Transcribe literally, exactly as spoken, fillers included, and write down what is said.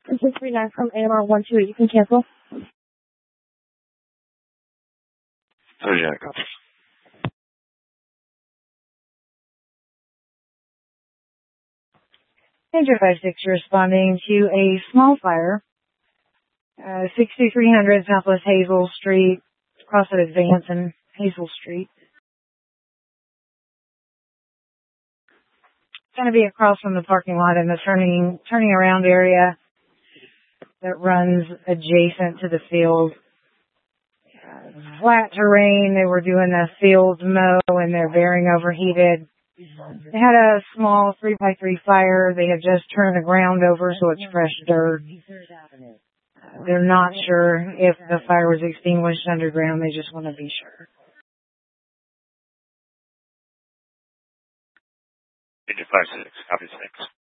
two three nine from A M R one two eight. You can cancel. Oh, yeah, copy. Danger five six responding to a small fire, uh, sixty-three hundred Southwest Hazel Street, across at Advance and Hazel Street. It's going to be across from the parking lot in the turning turning around area that runs adjacent to the field. Uh, flat terrain. They were doing a field mow and their bearing overheated. They had a small three by three fire. They had just turned the ground over, so it's fresh dirt. They're not sure if the fire was extinguished underground. They just want to be sure. Danger five six, copy six.